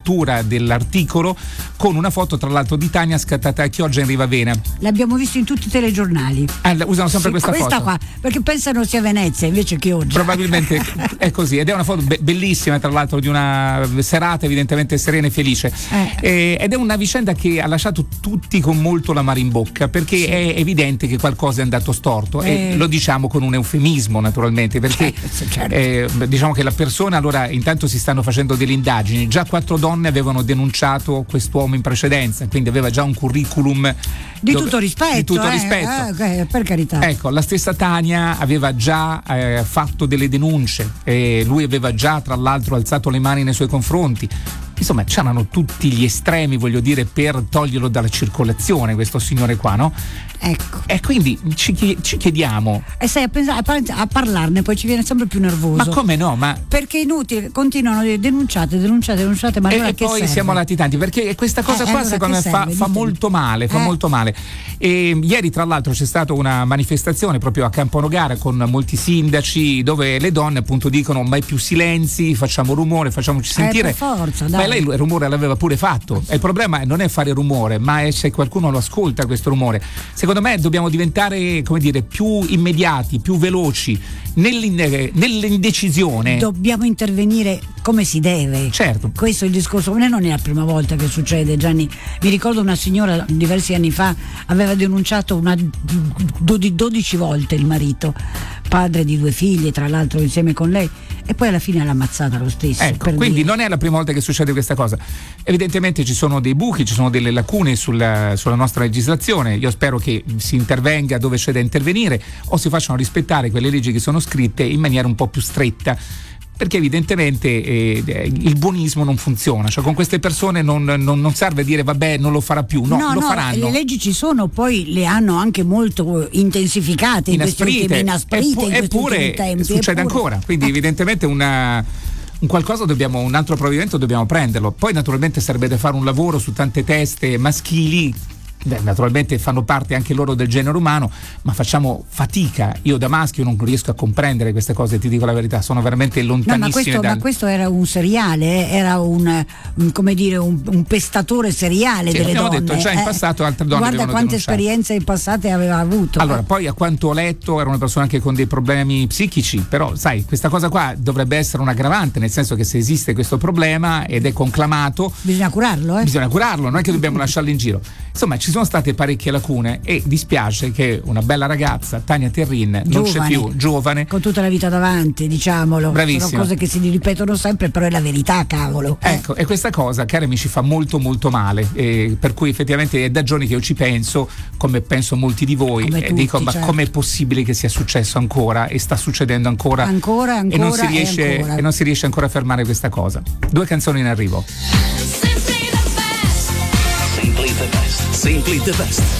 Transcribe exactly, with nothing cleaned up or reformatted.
lettura dell'articolo con una foto tra l'altro di Tania scattata a Chioggia in Riva Vena. L'abbiamo visto in tutti i telegiornali. Ah, usano sempre sì, questa, questa foto qua, perché pensano sia Venezia invece che Chioggia. Probabilmente è così, ed è una foto be- bellissima tra l'altro di una serata evidentemente serena e felice, eh. Eh, ed è una vicenda che ha lasciato tutti con molto l'amaro in bocca, perché sì. È evidente che qualcosa è andato storto, eh. e lo diciamo con un eufemismo naturalmente, perché eh, certo. eh, diciamo che la persona, allora intanto si stanno facendo delle indagini, già quattro donne avevano denunciato quest'uomo in precedenza, quindi aveva già un curriculum di dove, tutto rispetto, di tutto eh, rispetto. Eh, per carità. Ecco, la stessa Tania aveva già eh, fatto delle denunce e lui aveva già tra l'altro alzato le mani nei suoi confronti. Insomma, c'erano tutti gli estremi, voglio dire, per toglierlo dalla circolazione questo signore qua, no? Ecco. E quindi ci, ci chiediamo. E sai, a, pensare, a parlarne poi ci viene sempre più nervoso. Ma come no? Ma perché è inutile, continuano denunciate, denunciate, denunciate, ma allora e, che e poi serve? siamo latitanti, perché questa cosa eh, qua allora secondo me fa, fa molto male, fa eh. molto male. E ieri tra l'altro c'è stata una manifestazione proprio a Camponogara con molti sindaci, dove le donne appunto dicono mai più silenzi, facciamo rumore, facciamoci sentire. Eh, per forza, dai. Ma lei il rumore l'aveva pure fatto, e il problema non è fare rumore, ma è se qualcuno lo ascolta questo rumore. Secondo me dobbiamo diventare, come dire, più immediati, più veloci nell'indecisione. Dobbiamo intervenire come si deve. Certo. Questo è il discorso. Non è la prima volta che succede, Gianni. Mi ricordo una signora diversi anni fa aveva denunciato una dodici volte il marito, padre di due figli, tra l'altro insieme con lei, e poi alla fine l'ha ammazzata lo stesso. Ecco, quindi dire. non è la prima volta che succede questa cosa. Evidentemente ci sono dei buchi, ci sono delle lacune sulla, sulla nostra legislazione. Io spero che si intervenga dove c'è da intervenire, o si facciano rispettare quelle leggi che sono scritte in maniera un po' più stretta, perché evidentemente eh, il buonismo non funziona, cioè con queste persone non, non, non serve dire vabbè non lo farà più, no, no lo no, faranno. Le leggi ci sono, poi le hanno anche molto intensificate, inasprite, inasprite Eppu- in eppure tempi, succede eppure. ancora, quindi eh. evidentemente una un qualcosa dobbiamo, un altro provvedimento dobbiamo prenderlo. Poi naturalmente sarebbe da fare un lavoro su tante teste maschili. Beh, naturalmente fanno parte anche loro del genere umano, ma facciamo fatica. Io da maschio non riesco a comprendere queste cose, ti dico la verità, sono veramente lontanissime. No, ma questo, dal... ma questo era un seriale, era un, un come dire un, un pestatore seriale sì, delle abbiamo donne. detto già in passato altre donne Guarda avevano quante denunciato. esperienze in passate aveva avuto. Allora, poi a quanto ho letto era una persona anche con dei problemi psichici, però sai, questa cosa qua dovrebbe essere un aggravante, nel senso che se esiste questo problema ed è conclamato, bisogna curarlo, eh? Bisogna curarlo, non è che dobbiamo lasciarlo in giro. Insomma, ci sono state parecchie lacune e dispiace che una bella ragazza, Tania Terrin, non c'è più, giovane, con tutta la vita davanti, diciamolo. Bravissima. Sono cose che si ripetono sempre, però è la verità, cavolo. Eh. Ecco, e questa cosa, cari amici, fa molto molto male, eh, per cui effettivamente è da giorni che io ci penso, come penso molti di voi, Come e tutti, dico, ma certo. com'è possibile che sia successo ancora e sta succedendo ancora, ancora, ancora e non si riesce, e ancora. e non si riesce ancora a fermare questa cosa. Due canzoni in arrivo. Simply the best. Simply the best.